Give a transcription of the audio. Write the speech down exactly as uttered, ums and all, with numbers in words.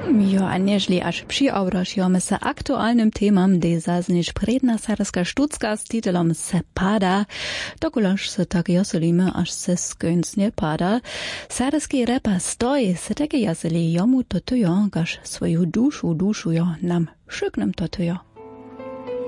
Jo, a nežli až přiavražujeme se aktuálnym témam, kde zazniš predna sarska štucka s titulom Se pada, dokulaž se tak jaselíme, až se skønsne pada. Sarski repa stoj se také jaseli jomu totujo, kaž svoju dušu dušujo nam šuknem totujo.